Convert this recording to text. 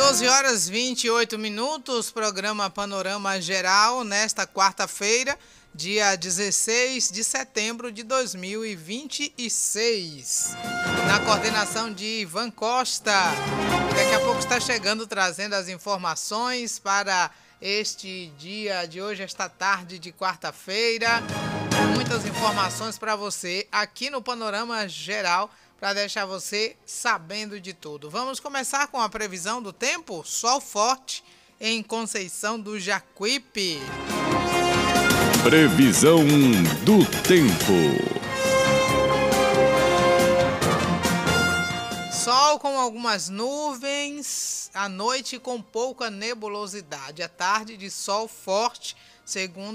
12 horas 28 minutos, programa Panorama Geral, nesta quarta-feira, dia 16 de setembro de 2026. Na coordenação de Ivan Costa. Daqui a pouco está chegando, trazendo as informações para este dia de hoje, esta tarde de quarta-feira. Muitas informações para você aqui no Panorama Geral, para deixar você sabendo de tudo. Vamos começar com a previsão do tempo? Sol forte em Conceição do Jacuípe. Previsão do tempo. Sol com algumas nuvens, à noite com pouca nebulosidade, à tarde de sol forte, segundo